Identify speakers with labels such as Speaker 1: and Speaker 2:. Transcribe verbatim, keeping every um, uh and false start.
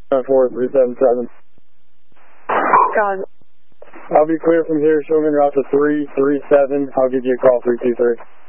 Speaker 1: four three seven seven.
Speaker 2: God.
Speaker 1: I'll be clear from here. Show me en route to three three seven. I'll give you a call three two three.